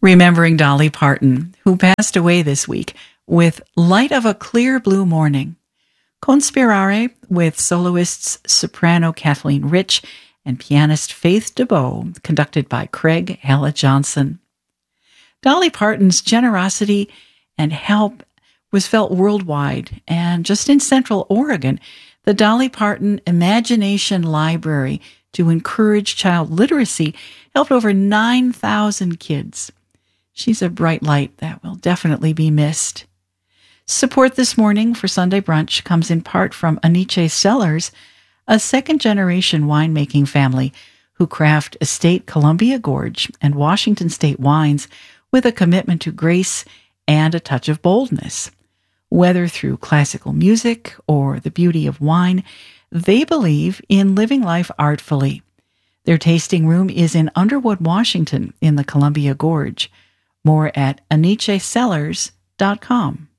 remembering Dolly Parton, who passed away this week with Light of a Clear Blue Morning. Conspirare with soloists soprano Kathleen Rich and pianist Faith DeBow, conducted by Craig Hella Johnson. Dolly Parton's generosity and help was felt worldwide, and just in Central Oregon, the Dolly Parton Imagination Library to encourage child literacy helped over 9,000 kids. She's a bright light that will definitely be missed. Support this morning for Sunday Brunch comes in part from Aniche Cellars, a second-generation winemaking family who craft Estate Columbia Gorge and Washington State wines with a commitment to grace and a touch of boldness. Whether through classical music or the beauty of wine, they believe in living life artfully. Their tasting room is in Underwood, Washington, in the Columbia Gorge. More at anichecellars.com.